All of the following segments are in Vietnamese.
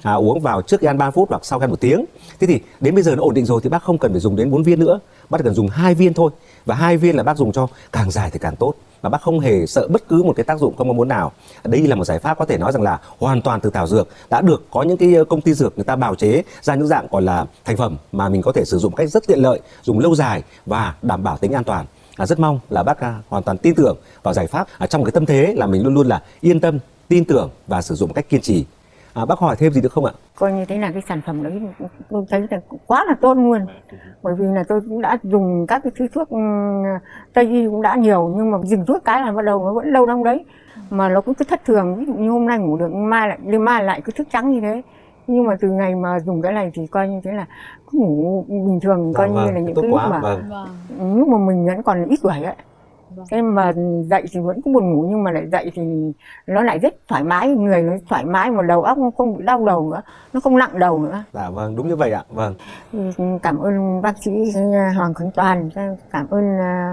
uống vào trước khi ăn 30 phút hoặc sau khi ăn 1 tiếng. Thế thì đến bây giờ nó ổn định rồi thì bác không cần phải dùng đến 4 viên nữa, bác chỉ cần dùng 2 viên thôi, và 2 viên là bác dùng cho càng dài thì càng tốt, và bác không hề sợ bất cứ một cái tác dụng không mong muốn nào. Đây là một giải pháp có thể nói rằng là hoàn toàn từ thảo dược, đã được có những cái công ty dược người ta bào chế ra những dạng gọi là thành phẩm mà mình có thể sử dụng cách rất tiện lợi, dùng lâu dài và đảm bảo tính an toàn. Rất mong là bác hoàn toàn tin tưởng vào giải pháp, trong cái tâm thế là mình luôn luôn là yên tâm, tin tưởng và sử dụng một cách kiên trì. Bác hỏi thêm gì được không ạ? Coi như thế là cái sản phẩm đấy tôi thấy là quá là tốt luôn. Bởi vì là tôi cũng đã dùng các cái thứ thuốc Tây y cũng đã nhiều, nhưng mà dừng thuốc cái là bắt đầu nó vẫn lâu trong đấy. Mà nó cũng cứ thất thường, ví dụ như hôm nay ngủ được, đêm mai lại cứ thức trắng như thế. Nhưng mà từ ngày mà dùng cái này thì coi như thế là cứ ngủ bình thường, coi như là những cái lúc mà lúc mà mình vẫn còn ít tuổi ấy. Thế mà dậy thì vẫn cứ buồn ngủ, nhưng mà lại dậy thì nó lại rất thoải mái, người nó thoải mái, mà đầu óc nó không bị đau đầu nữa, nó không nặng đầu nữa. Dạ vâng, đúng như vậy ạ. Vâng. Cảm ơn bác sĩ Hoàng Khánh Toàn, cảm ơn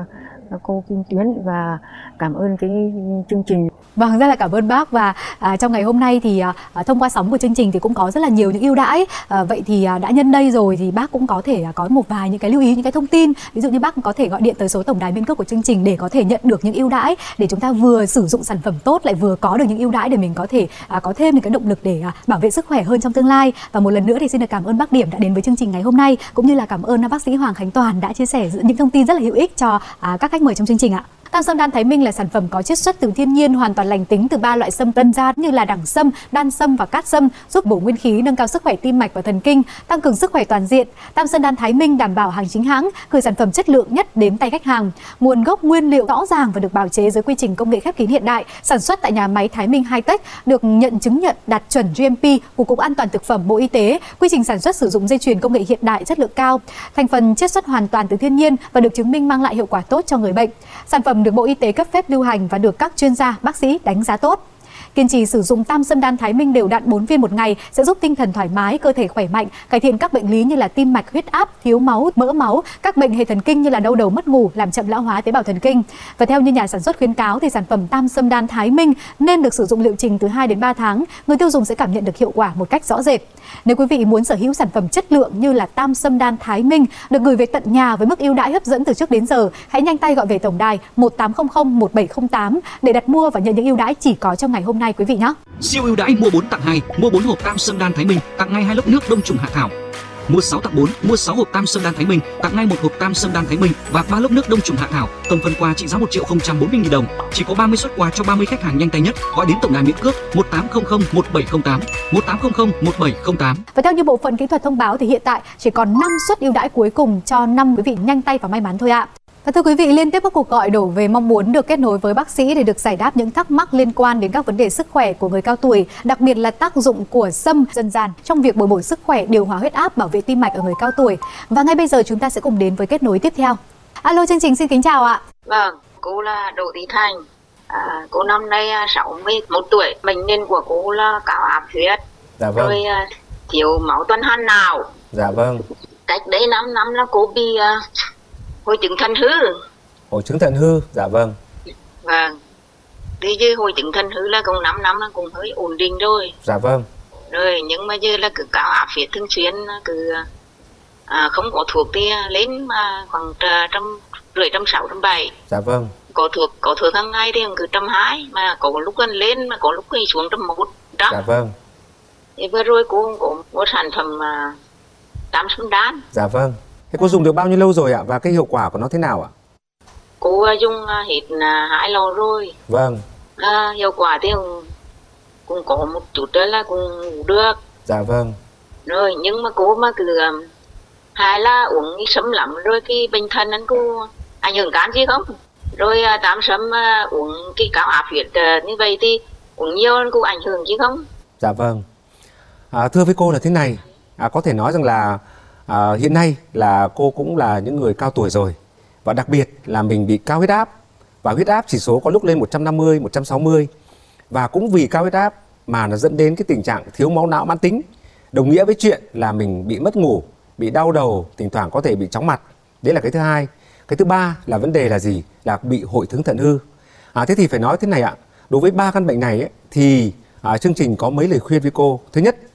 cô Kim Tuyến và cảm ơn cái chương trình. Vâng, rất là cảm ơn bác. Và trong ngày hôm nay thì thông qua sóng của chương trình thì cũng có rất là nhiều những ưu đãi. Vậy thì đã nhân đây rồi thì bác cũng có thể có một vài những cái lưu ý, những cái thông tin. Ví dụ như bác có thể gọi điện tới số tổng đài miễn cước của chương trình để có thể nhận được những ưu đãi, để chúng ta vừa sử dụng sản phẩm tốt lại vừa có được những ưu đãi để mình có thể có thêm những cái động lực để bảo vệ sức khỏe hơn trong tương lai. Và một lần nữa thì xin được cảm ơn bác Điểm đã đến với chương trình ngày hôm nay, cũng như là cảm ơn bác sĩ Hoàng Khánh Toàn đã chia sẻ những thông tin rất là hữu ích cho các khách mời trong chương trình ạ. Tam Sâm Đan Thái Minh là sản phẩm có chiết xuất từ thiên nhiên, hoàn toàn lành tính từ 3 loại sâm dân gian như là đẳng sâm, đan sâm và cát sâm, giúp bổ nguyên khí, nâng cao sức khỏe tim mạch và thần kinh, tăng cường sức khỏe toàn diện. Tam Sâm Đan Thái Minh đảm bảo hàng chính hãng, gửi sản phẩm chất lượng nhất đến tay khách hàng. Nguồn gốc nguyên liệu rõ ràng và được bào chế dưới quy trình công nghệ khép kín hiện đại, sản xuất tại nhà máy Thái Minh Hightech, được nhận chứng nhận đạt chuẩn GMP của Cục An toàn thực phẩm Bộ Y tế. Quy trình sản xuất sử dụng dây chuyền công nghệ hiện đại, chất lượng cao. Thành phần chiết xuất hoàn toàn từ thiên nhiên và được chứng minh mang lại hiệu quả tốt cho người bệnh. Sản phẩm được Bộ Y tế cấp phép lưu hành và được các chuyên gia, bác sĩ đánh giá tốt. Kiên trì sử dụng Tam Sâm Đan Thái Minh đều đặn 4 viên một ngày sẽ giúp tinh thần thoải mái, cơ thể khỏe mạnh, cải thiện các bệnh lý như là tim mạch, huyết áp, thiếu máu, mỡ máu, các bệnh hệ thần kinh như là đau đầu, mất ngủ, làm chậm lão hóa tế bào thần kinh. Và theo như nhà sản xuất khuyến cáo thì sản phẩm Tam Sâm Đan Thái Minh nên được sử dụng liệu trình từ 2 đến 3 tháng, người tiêu dùng sẽ cảm nhận được hiệu quả một cách rõ rệt. Nếu quý vị muốn sở hữu sản phẩm chất lượng như là Tam Sâm Đan Thái Minh được gửi về tận nhà với mức ưu đãi hấp dẫn từ trước đến giờ, hãy nhanh tay gọi về tổng đài 1800 1708 để đặt mua và nhận những ưu đãi chỉ có trong ngày hôm nay quý vị nhé. Siêu ưu đãi mua 4 tặng 2, mua 4 hộp Tam Sâm Đan Thái Minh tặng ngay 2 lốc nước đông trùng hạ thảo. Mua 6 tặng 4, mua 6 hộp Tam Sâm Đan Thái Minh tặng ngay 1 hộp Tam Sâm Đan Thái Minh và 3 lốc nước đông trùng hạ thảo. Tổng phần quà trị giá 1.040.000 đồng. Chỉ có 30 suất quà cho 30 khách hàng nhanh tay nhất. Gọi đến tổng đài miễn cước 1800 1708, 1800 1708. Và theo như bộ phận kỹ thuật thông báo thì hiện tại chỉ còn 5 suất ưu đãi cuối cùng cho 5 quý vị nhanh tay và may mắn thôi ạ. Và thưa quý vị, liên tiếp các cuộc gọi đổ về mong muốn được kết nối với bác sĩ để được giải đáp những thắc mắc liên quan đến các vấn đề sức khỏe của người cao tuổi, đặc biệt là tác dụng của sâm dân gian trong việc bồi bổ sức khỏe, điều hòa huyết áp, bảo vệ tim mạch ở người cao tuổi. Và ngay bây giờ chúng ta sẽ cùng đến với kết nối tiếp theo. Alo, chương trình xin kính chào ạ. Vâng, cô là Đỗ Thị Thành. Cô năm nay 61 tuổi. Bệnh nhân của cô là cao áp huyết. Dạ vâng. Rồi thiếu máu tuần hoàn não. Dạ vâng. Cách đấy 5 năm là cô bị hội chứng thận hư. Hội chứng thận hư, dạ vâng. Vâng. Tuy chứ hội chứng thận hư là cũng 5 năm là cũng hơi ổn định rồi. Dạ vâng. Rồi nhưng mà giờ là cứ cao áp huyết thường xuyên, cứ không có thuốc thì lên mà khoảng 150, 160, 170. Dạ vâng. Có thuốc hàng ngày thì cứ 120, mà có lúc gần lên mà có lúc thì xuống 100. Dạ vâng. Thì vừa rồi cô có một sản phẩm Tam Sâm Đan. Dạ vâng. Thế cô dùng được bao nhiêu lâu rồi ạ? Và cái hiệu quả của nó thế nào ạ? Cô dùng hết 2 lọ rồi. Vâng. Hiệu quả thì cũng có một chút đó là cũng ngủ được. Dạ vâng. Rồi nhưng mà cô mà cứ hay là uống sâm lắm rồi cái bệnh thận anh cô ảnh hưởng can gì không? Rồi Tam Sâm uống cái cao áp huyết như vậy thì uống nhiều anh cô ảnh hưởng chứ không? Dạ vâng. Thưa với cô là thế này, có thể nói rằng là hiện nay là cô cũng là những người cao tuổi rồi, và đặc biệt là mình bị cao huyết áp, và huyết áp chỉ số có lúc lên 150, 160, và cũng vì cao huyết áp mà nó dẫn đến cái tình trạng thiếu máu não mãn tính, đồng nghĩa với chuyện là mình bị mất ngủ, bị đau đầu, thỉnh thoảng có thể bị chóng mặt. Đấy là cái thứ hai. Cái thứ ba là vấn đề là gì? Là bị hội chứng thận hư. Thế thì phải nói thế này ạ, đối với 3 căn bệnh này ấy, thì chương trình có mấy lời khuyên với cô. Thứ nhất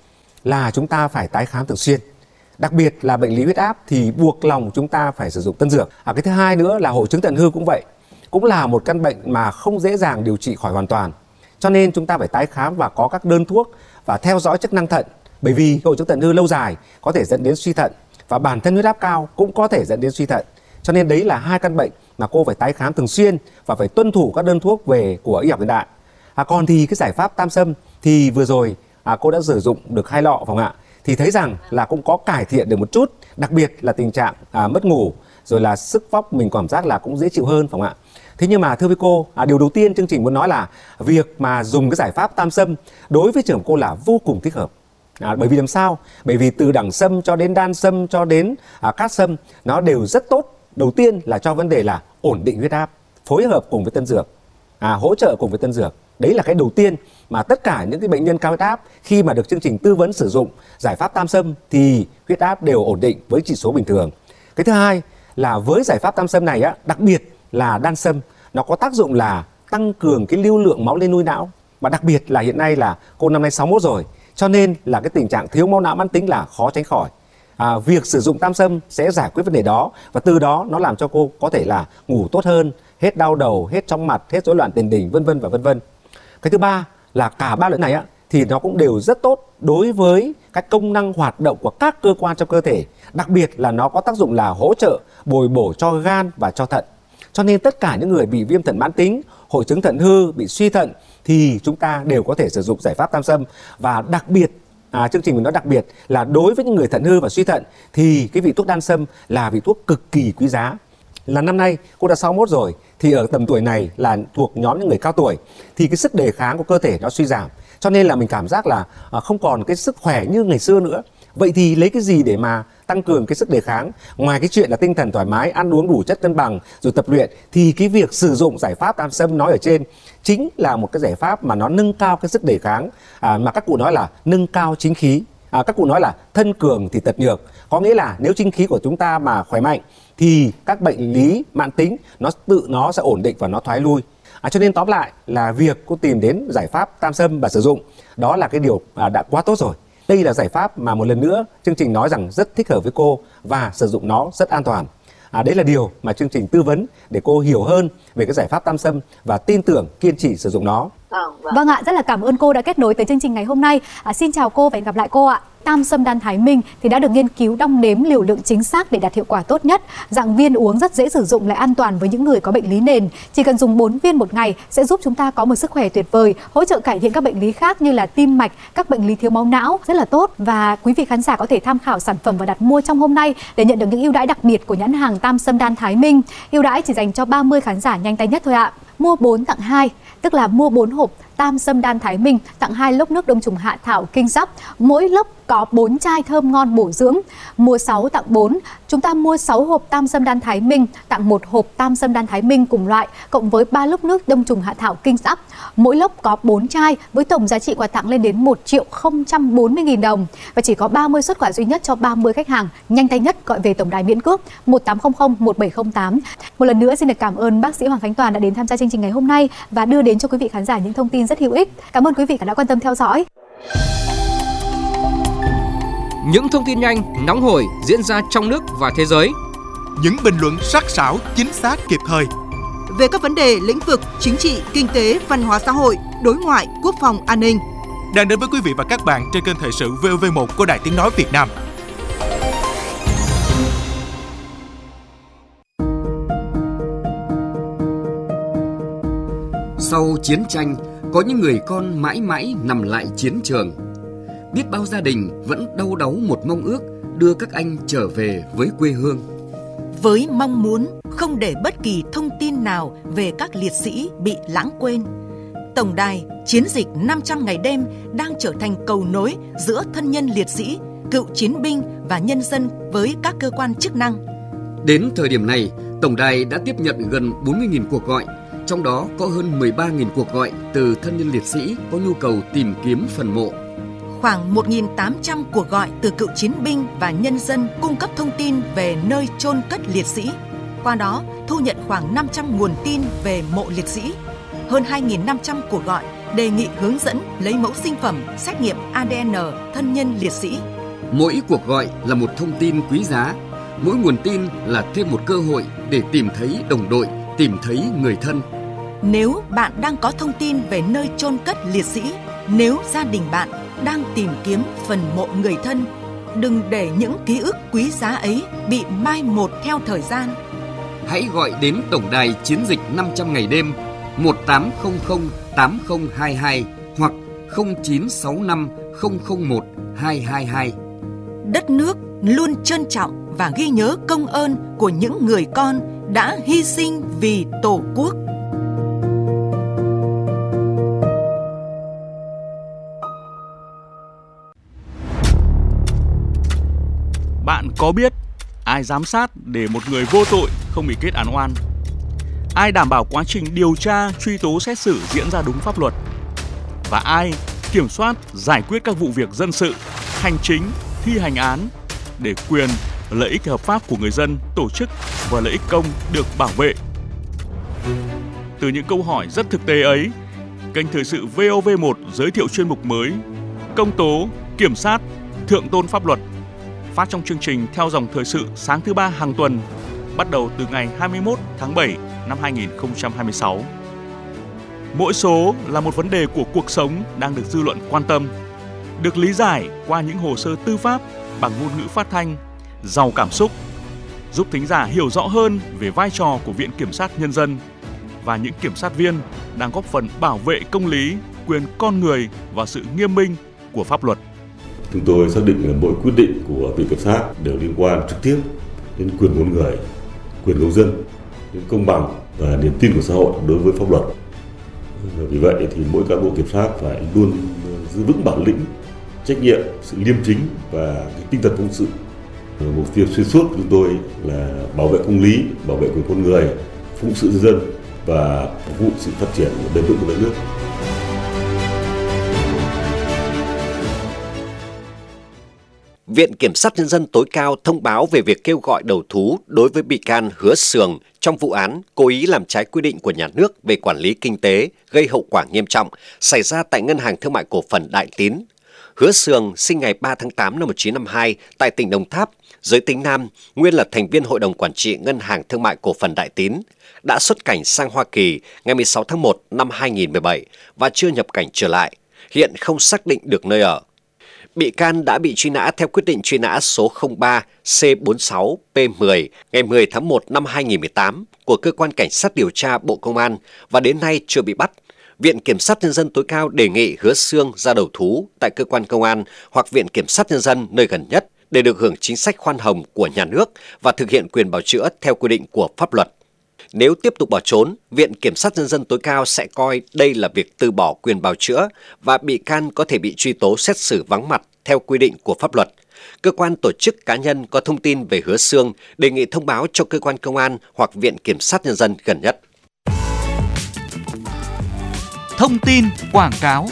là chúng ta phải tái khám thường xuyên. Đặc biệt là bệnh lý huyết áp thì buộc lòng chúng ta phải sử dụng tân dược. Cái thứ hai nữa là hội chứng thận hư cũng vậy. Cũng là một căn bệnh mà không dễ dàng điều trị khỏi hoàn toàn. Cho nên chúng ta phải tái khám và có các đơn thuốc và theo dõi chức năng thận. Bởi vì hội chứng thận hư lâu dài có thể dẫn đến suy thận và bản thân huyết áp cao cũng có thể dẫn đến suy thận. Cho nên đấy là hai căn bệnh mà cô phải tái khám thường xuyên và phải tuân thủ các đơn thuốc về của y học hiện đại. Còn thì cái giải pháp Tam Sâm thì vừa rồi cô đã sử dụng được 2 lọ phải không ạ? Thì thấy rằng là cũng có cải thiện được một chút, đặc biệt là tình trạng mất ngủ, rồi là sức vóc mình cảm giác là cũng dễ chịu hơn phải không ạ? Thế nhưng mà thưa với cô, điều đầu tiên chương trình muốn nói là việc mà dùng cái giải pháp Tam Sâm đối với trường cô là vô cùng thích hợp. Bởi vì làm sao? Bởi vì từ đẳng sâm cho đến đan sâm cho đến cát sâm nó đều rất tốt. Đầu tiên là cho vấn đề là ổn định huyết áp, phối hợp cùng với tân dược, hỗ trợ cùng với tân dược. Đấy là cái đầu tiên mà tất cả những cái bệnh nhân cao huyết áp khi mà được chương trình tư vấn sử dụng giải pháp Tam Sâm thì huyết áp đều ổn định với chỉ số bình thường. Cái thứ hai là với giải pháp Tam Sâm này đặc biệt là đan sâm, nó có tác dụng là tăng cường cái lưu lượng máu lên nuôi não. Và đặc biệt là hiện nay là cô năm nay 61 rồi, cho nên là cái tình trạng thiếu máu não mãn tính là khó tránh khỏi. Việc sử dụng Tam Sâm sẽ giải quyết vấn đề đó và từ đó nó làm cho cô có thể là ngủ tốt hơn, hết đau đầu, hết chóng mặt, hết rối loạn tiền đình, vân vân và vân vân. Cái thứ ba là cả ba loại này thì nó cũng đều rất tốt đối với các công năng hoạt động của các cơ quan trong cơ thể. Đặc biệt là nó có tác dụng là hỗ trợ bồi bổ cho gan và cho thận. Cho nên tất cả những người bị viêm thận mãn tính, hội chứng thận hư, bị suy thận thì chúng ta đều có thể sử dụng giải pháp Tam Sâm. Và đặc biệt, chương trình mình nói đặc biệt là đối với những người thận hư và suy thận thì cái vị thuốc đan sâm là vị thuốc cực kỳ quý giá. Là năm nay cô đã 61 rồi thì ở tầm tuổi này là thuộc nhóm những người cao tuổi thì cái sức đề kháng của cơ thể nó suy giảm. Cho nên là mình cảm giác là không còn cái sức khỏe như ngày xưa nữa. Vậy thì lấy cái gì để mà tăng cường cái sức đề kháng? Ngoài cái chuyện là tinh thần thoải mái, ăn uống đủ chất cân bằng rồi tập luyện thì cái việc sử dụng giải pháp Tam Sâm nói ở trên chính là một cái giải pháp mà nó nâng cao cái sức đề kháng, mà các cụ nói là nâng cao chính khí. Các cụ nói là thân cường thì tật nhược. Có nghĩa là nếu chính khí của chúng ta mà khỏe mạnh thì các bệnh lý mãn tính nó sẽ ổn định và nó thoái lui. Cho nên tóm lại là việc cô tìm đến giải pháp Tam Sâm và sử dụng đó là cái điều đã quá tốt rồi. Đây là giải pháp mà một lần nữa chương trình nói rằng rất thích hợp với cô và sử dụng nó rất an toàn. Đấy là điều mà chương trình tư vấn để cô hiểu hơn về cái giải pháp Tam Sâm và tin tưởng kiên trì sử dụng nó. Vâng ạ, rất là cảm ơn cô đã kết nối tới chương trình ngày hôm nay. Xin chào cô và hẹn gặp lại cô ạ. Tam Sâm Đan Thái Minh thì đã được nghiên cứu đong đếm liều lượng chính xác để đạt hiệu quả tốt nhất. Dạng viên uống rất dễ sử dụng lại an toàn với những người có bệnh lý nền. Chỉ cần dùng 4 viên một ngày sẽ giúp chúng ta có một sức khỏe tuyệt vời, hỗ trợ cải thiện các bệnh lý khác như là tim mạch, các bệnh lý thiếu máu não rất là tốt. Và quý vị khán giả có thể tham khảo sản phẩm và đặt mua trong hôm nay để nhận được những ưu đãi đặc biệt của nhãn hàng Tam Sâm Đan Thái Minh. Ưu đãi chỉ dành cho 30 khán giả nhanh tay nhất thôi ạ. Mua 4 tặng 2, tức là mua 4 hộp Tam Sâm Đan Thái Minh tặng 2 lốc nước đông trùng hạ thảo kinh giáp, mỗi lốc có 4 chai thơm ngon bổ dưỡng. Mua 6 tặng 4, chúng ta mua 6 hộp Tam Sâm Đan Thái Minh tặng 1 hộp Tam Sâm Đan Thái Minh cùng loại cộng với 3 lốc nước đông trùng hạ thảo kinh giáp. Mỗi lốc có 4 chai với tổng giá trị quà tặng lên đến 1.040.000 đồng và chỉ có 30 suất quà duy nhất cho 30 khách hàng nhanh tay nhất gọi về tổng đài miễn cước 1800 1708. Một lần nữa xin được cảm ơn bác sĩ Hoàng Khánh Toàn đã đến tham gia chương trình ngày hôm nay và đưa đến cho quý vị khán giả những thông tin rất hữu ích. Cảm ơn quý vị đã quan tâm theo dõi. Những thông tin nhanh, nóng hổi diễn ra trong nước và thế giới. Những bình luận sắc sảo, chính xác, kịp thời. Về các vấn đề lĩnh vực chính trị, kinh tế, văn hóa xã hội, đối ngoại, quốc phòng, an ninh. Đang đến với quý vị và các bạn trên kênh Thời sự VOV1 của Đài Tiếng Nói Việt Nam. Sau chiến tranh, có những người con mãi mãi nằm lại chiến trường. Biết bao gia đình vẫn đau đáu một mong ước đưa các anh trở về với quê hương. Với mong muốn không để bất kỳ thông tin nào về các liệt sĩ bị lãng quên, Tổng đài Chiến dịch 500 ngày đêm đang trở thành cầu nối giữa thân nhân liệt sĩ, cựu chiến binh và nhân dân với các cơ quan chức năng. Đến thời điểm này, Tổng đài đã tiếp nhận gần 40.000 cuộc gọi, trong đó có hơn 13.000 cuộc gọi từ thân nhân liệt sĩ có nhu cầu tìm kiếm phần mộ. Khoảng 1.800 cuộc gọi từ cựu chiến binh và nhân dân cung cấp thông tin về nơi chôn cất liệt sĩ. Qua đó, thu nhận khoảng 500 nguồn tin về mộ liệt sĩ. Hơn 2.500 cuộc gọi đề nghị hướng dẫn lấy mẫu sinh phẩm, xét nghiệm ADN thân nhân liệt sĩ. Mỗi cuộc gọi là một thông tin quý giá, mỗi nguồn tin là thêm một cơ hội để tìm thấy đồng đội, tìm thấy người thân. Nếu bạn đang có thông tin về nơi chôn cất liệt sĩ, nếu gia đình bạn đang tìm kiếm phần mộ người thân, đừng để những ký ức quý giá ấy bị mai một theo thời gian. Hãy gọi đến Tổng đài Chiến dịch 500 ngày đêm 1800 8022 hoặc 0965 001 222. Đất nước luôn trân trọng và ghi nhớ công ơn của những người con đã hy sinh vì Tổ quốc. Bạn có biết ai giám sát để một người vô tội không bị kết án oan? Ai đảm bảo quá trình điều tra, truy tố, xét xử diễn ra đúng pháp luật? Và ai kiểm soát, giải quyết các vụ việc dân sự, hành chính, thi hành án để quyền, lợi ích hợp pháp của người dân, tổ chức và lợi ích công được bảo vệ? Từ những câu hỏi rất thực tế ấy, kênh thời sự VOV1 giới thiệu chuyên mục mới Công tố, kiểm sát, thượng tôn pháp luật, phát trong chương trình theo dòng thời sự sáng thứ ba hàng tuần, bắt đầu từ ngày 21 tháng 7 năm 2026. Mỗi số là một vấn đề của cuộc sống đang được dư luận quan tâm, được lý giải qua những hồ sơ tư pháp bằng ngôn ngữ phát thanh, giàu cảm xúc, giúp thính giả hiểu rõ hơn về vai trò của Viện Kiểm sát Nhân dân và những kiểm sát viên đang góp phần bảo vệ công lý, quyền con người và sự nghiêm minh của pháp luật. Chúng tôi xác định là mỗi quyết định của Viện Kiểm sát đều liên quan trực tiếp đến quyền con người, quyền công dân, đến công bằng và niềm tin của xã hội đối với pháp luật. Vì vậy thì mỗi cán bộ kiểm sát phải luôn giữ vững bản lĩnh, trách nhiệm, sự liêm chính và cái tinh thần phụng sự. Mục tiêu xuyên suốt của chúng tôi là bảo vệ công lý, bảo vệ quyền con người, phụng sự nhân dân và phục vụ sự phát triển bền vững của đất nước. Viện Kiểm sát Nhân dân tối cao thông báo về việc kêu gọi đầu thú đối với bị can Hứa Sường trong vụ án cố ý làm trái quy định của nhà nước về quản lý kinh tế gây hậu quả nghiêm trọng xảy ra tại Ngân hàng Thương mại Cổ phần Đại Tín. Hứa Sường sinh ngày 3 tháng 8 năm 1952 tại tỉnh Đồng Tháp, giới tính nam, nguyên là thành viên Hội đồng Quản trị Ngân hàng Thương mại Cổ phần Đại Tín, đã xuất cảnh sang Hoa Kỳ ngày 16 tháng 1 năm 2017 và chưa nhập cảnh trở lại, hiện không xác định được nơi ở. Bị can đã bị truy nã theo quyết định truy nã số 03C46P10 ngày 10 tháng 1 năm 2018 của Cơ quan Cảnh sát điều tra Bộ Công an và đến nay chưa bị bắt. Viện Kiểm sát Nhân dân tối cao đề nghị Hứa Sương ra đầu thú tại cơ quan công an hoặc Viện Kiểm sát Nhân dân nơi gần nhất để được hưởng chính sách khoan hồng của nhà nước và thực hiện quyền bào chữa theo quy định của pháp luật. Nếu tiếp tục bỏ trốn, Viện Kiểm sát Nhân dân tối cao sẽ coi đây là việc từ bỏ quyền bào chữa và bị can có thể bị truy tố xét xử vắng mặt theo quy định của pháp luật. Cơ quan, tổ chức, cá nhân có thông tin về Hứa Sương đề nghị thông báo cho cơ quan công an hoặc Viện Kiểm sát Nhân dân gần nhất. Thông tin quảng cáo.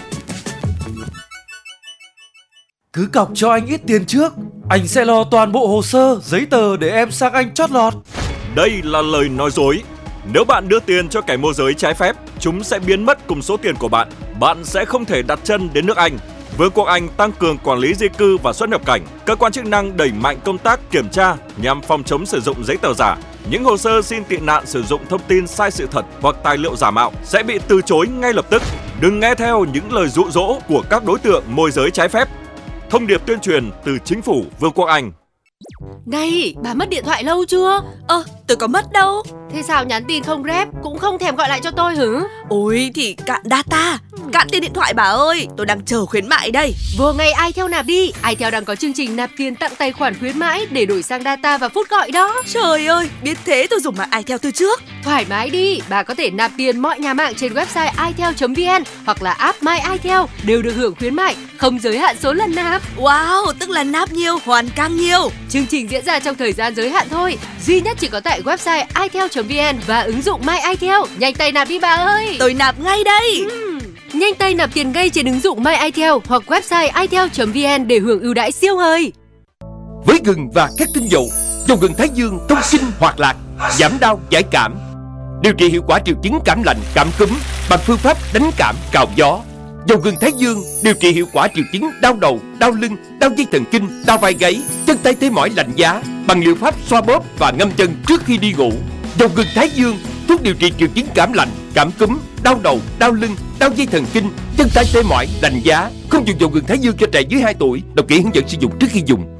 Cứ cọc cho anh ít tiền trước, anh sẽ lo toàn bộ hồ sơ, giấy tờ để em sang anh chót lọt. Đây là lời nói dối. Nếu bạn đưa tiền cho kẻ môi giới trái phép, chúng sẽ biến mất cùng số tiền của bạn. Bạn sẽ không thể đặt chân đến nước Anh. Vương quốc Anh tăng cường quản lý di cư và xuất nhập cảnh. Cơ quan chức năng đẩy mạnh công tác kiểm tra nhằm phòng chống sử dụng giấy tờ giả. Những hồ sơ xin tị nạn sử dụng thông tin sai sự thật hoặc tài liệu giả mạo sẽ bị từ chối ngay lập tức. Đừng nghe theo những lời dụ dỗ của các đối tượng môi giới trái phép. Thông điệp tuyên truyền từ chính phủ Vương quốc Anh. Này, bà mất điện thoại lâu chưa? Tôi có mất đâu. Thế sao nhắn tin không rep, cũng không thèm gọi lại cho tôi hử? Ôi thì cạn data, cạn tiền điện thoại bà ơi. Tôi đang chờ khuyến mại đây. Vô ngay iTel nạp đi. iTel đang có chương trình nạp tiền tặng tài khoản khuyến mãi để đổi sang data và phút gọi đó. Trời ơi, biết thế tôi dùng mạng iTel từ trước. Thoải mái đi, bà có thể nạp tiền mọi nhà mạng trên website itel.vn hoặc là app My iTel đều được hưởng khuyến mại, không giới hạn số lần nạp. Wow, tức là nạp nhiều, hoàn càng nhiều. Chương trình diễn ra trong thời gian giới hạn thôi, duy nhất chỉ có tại website itel.vn và ứng dụng My iTel. Nhanh tay nạp đi bà ơi. Tôi nạp ngay đây. Nhanh tay nạp tiền ngay trên ứng dụng My iTel hoặc website itel.vn để hưởng ưu đãi siêu hời. Với gừng và các tinh dầu, dầu gừng Thái Dương thông kinh hoạt lạc, giảm đau giải cảm, điều trị hiệu quả triệu chứng cảm lạnh, cảm cúm bằng phương pháp đánh cảm cào gió. Dầu gừng Thái Dương điều trị hiệu quả triệu chứng đau đầu, đau lưng, đau dây thần kinh, đau vai gáy, chân tay tê mỏi lạnh giá bằng liệu pháp xoa bóp và ngâm chân trước khi đi ngủ. Dầu gừng Thái Dương thuốc điều trị triệu chứng cảm lạnh, cảm cúm, đau đầu, đau lưng, đau dây thần kinh, chân tay tê mỏi, lạnh giá. Không dùng dầu gừng Thái Dương cho trẻ dưới 2 tuổi. Đọc kỹ hướng dẫn sử dụng trước khi dùng.